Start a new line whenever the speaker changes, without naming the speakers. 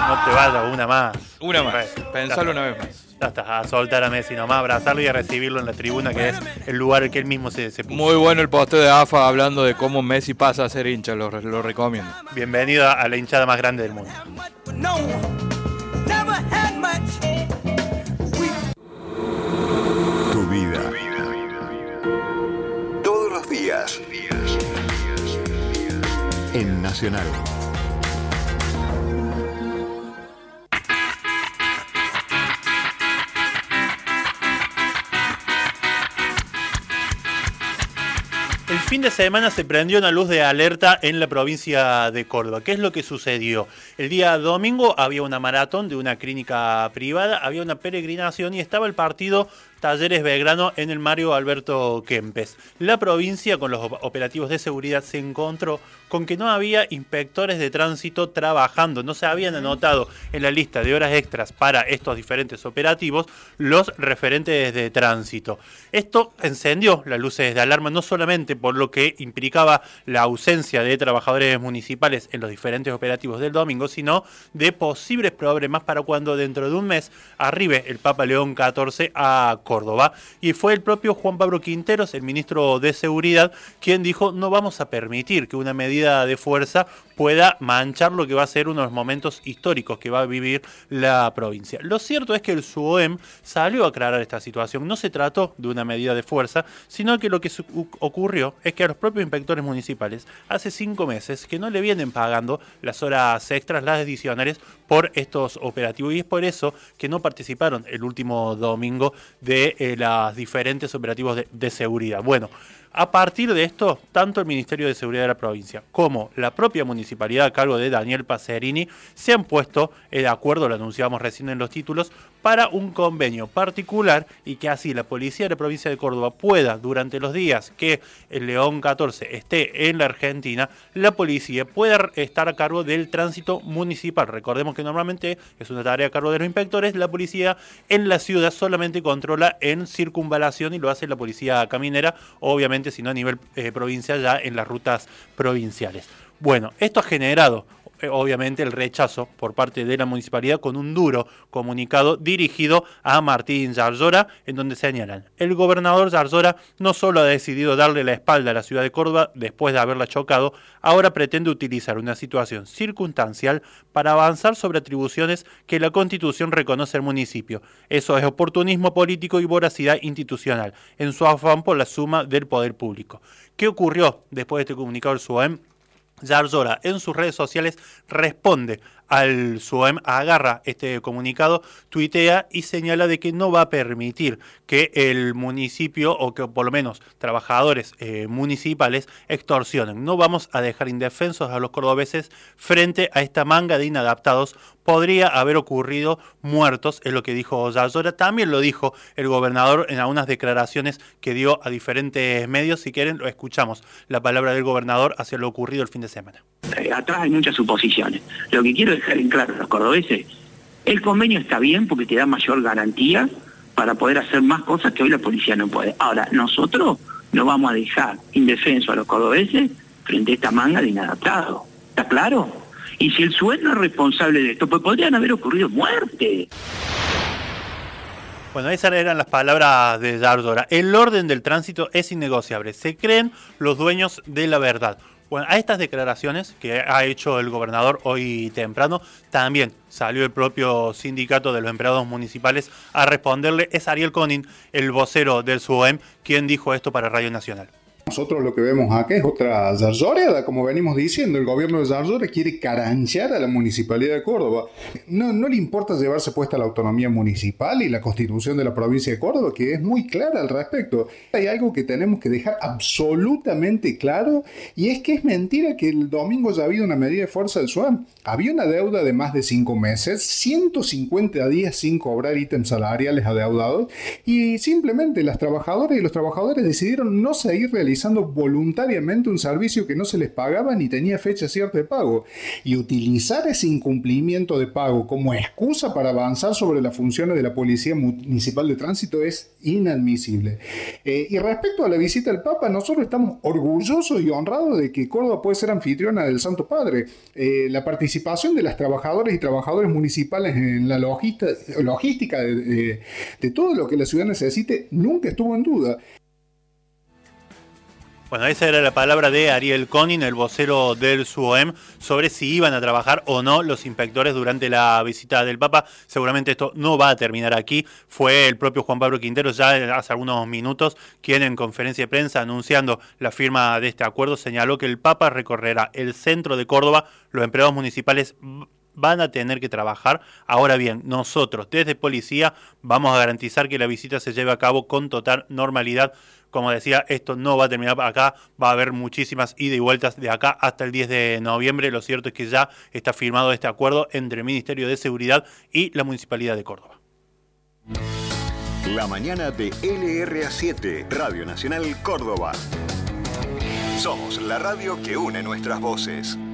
No te vayas una más.
Una más. Pensalo una vez más.
Ya está, a soltar a Messi nomás, abrazarlo y a recibirlo en la tribuna, que es el lugar que él mismo se puso.
Muy bueno el posteo de AFA hablando de cómo Messi pasa a ser hincha, lo recomiendo.
Bienvenido a la hinchada más grande del mundo.
Tu vida. Todos los días. En Nacional.
El fin de semana se prendió una luz de alerta en la provincia de Córdoba. ¿Qué es lo que sucedió? El día domingo había una maratón de una clínica privada, había una peregrinación y estaba el partido Talleres Belgrano en el Mario Alberto Kempes. La provincia, con los operativos de seguridad, se encontró con que no había inspectores de tránsito trabajando. No se habían anotado en la lista de horas extras para estos diferentes operativos los referentes de tránsito. Esto encendió las luces de alarma, no solamente por lo que implicaba la ausencia de trabajadores municipales en los diferentes operativos del domingo, sino de posibles problemas para cuando dentro de un mes arribe el Papa León XIV a Córdoba. Y fue el propio Juan Pablo Quinteros, el ministro de Seguridad, quien dijo: no vamos a permitir que una medida de fuerza pueda manchar lo que va a ser uno de los momentos históricos que va a vivir la provincia. Lo cierto es que el SUOEM salió a aclarar esta situación. No se trató de una medida de fuerza, sino que lo que ocurrió es que a los propios inspectores municipales hace 5 meses que no le vienen pagando las horas extras, las adicionales, por estos operativos, y es por eso que no participaron el último domingo de los diferentes operativos de seguridad. Bueno, a partir de esto, tanto el Ministerio de Seguridad de la provincia como la propia municipalidad a cargo de Daniel Pacerini se han puesto de acuerdo, lo anunciamos recién en los títulos, para un convenio particular, y que así la policía de la provincia de Córdoba pueda, durante los días que el León XIV esté en la Argentina, la policía pueda estar a cargo del tránsito municipal. Recordemos que normalmente es una tarea a cargo de los inspectores. La policía en la ciudad solamente controla en circunvalación y lo hace la policía caminera, obviamente, sino a nivel provincial, ya en las rutas provinciales. Bueno, esto ha generado obviamente el rechazo por parte de la municipalidad, con un duro comunicado dirigido a Martín Zarzora, en donde señalan: el gobernador Zarzora no solo ha decidido darle la espalda a la ciudad de Córdoba después de haberla chocado, ahora pretende utilizar una situación circunstancial para avanzar sobre atribuciones que la Constitución reconoce al municipio. Eso es oportunismo político y voracidad institucional, en su afán por la suma del poder público. ¿Qué ocurrió después de este comunicado del SUOEM? Zarzora en sus redes sociales responde al SUOEM, agarra este comunicado, tuitea y señala de que no va a permitir que el municipio, o que por lo menos trabajadores municipales, extorsionen. No vamos a dejar indefensos a los cordobeses frente a esta manga de inadaptados. Podría haber ocurrido muertos, es lo que dijo Zarzora. También lo dijo el gobernador en algunas declaraciones que dio a diferentes medios. Si quieren, lo escuchamos, la palabra del gobernador hacia lo ocurrido el fin de semana.
Atrás hay muchas suposiciones. Lo que quiero dejar en claro a los cordobeses: el convenio está bien porque te da mayor garantía para poder hacer más cosas que hoy la policía no puede. Ahora, nosotros no vamos a dejar indefensos a los cordobeses frente a esta manga de inadaptados. ¿Está claro? Y si el SUOEM no es responsable de esto, pues podrían haber ocurrido muertes.
Bueno, esas eran las palabras de Zarzora. El orden del tránsito es innegociable. Se creen los dueños de la verdad. Bueno, a estas declaraciones que ha hecho el gobernador hoy temprano, también salió el propio sindicato de los empleados municipales a responderle. Es Ariel Conin, el vocero del SUOEM, quien dijo esto para Radio Nacional.
Nosotros lo que vemos acá es otra zarzoreada, como venimos diciendo. El gobierno de Zarzora quiere caranchear a la Municipalidad de Córdoba. No le importa llevarse puesta la autonomía municipal y la Constitución de la provincia de Córdoba, que es muy clara al respecto. Hay algo que tenemos que dejar absolutamente claro, y es que es mentira que el domingo ya ha habido una medida de fuerza del SUOEM. Había una deuda de más de 5 meses, 150 días sin cobrar ítems salariales adeudados, y simplemente las trabajadoras y los trabajadores decidieron no seguir realizando realizando voluntariamente un servicio que no se les pagaba ni tenía fecha cierta de pago. Y utilizar ese incumplimiento de pago como excusa para avanzar sobre las funciones de la Policía Municipal de Tránsito es inadmisible. Y respecto a la visita del Papa, nosotros estamos orgullosos y honrados de que Córdoba puede ser anfitriona del Santo Padre. La participación de las trabajadoras y trabajadores municipales en la logística de todo lo que la ciudad necesite nunca estuvo en duda.
Bueno, esa era la palabra de Ariel Konin, el vocero del SUOEM, sobre si iban a trabajar o no los inspectores durante la visita del Papa. Seguramente esto no va a terminar aquí. Fue el propio Juan Pablo Quintero ya hace algunos minutos quien en conferencia de prensa anunciando la firma de este acuerdo señaló que el Papa recorrerá el centro de Córdoba. Los empleados municipales van a tener que trabajar. Ahora bien, nosotros desde policía vamos a garantizar que la visita se lleve a cabo con total normalidad. Como decía, esto no va a terminar acá, va a haber muchísimas idas y vueltas de acá hasta el 10 de noviembre. Lo cierto es que ya está firmado este acuerdo entre el Ministerio de Seguridad y la Municipalidad de Córdoba.
La mañana de LRA7, Radio Nacional Córdoba. Somos la radio que une nuestras voces.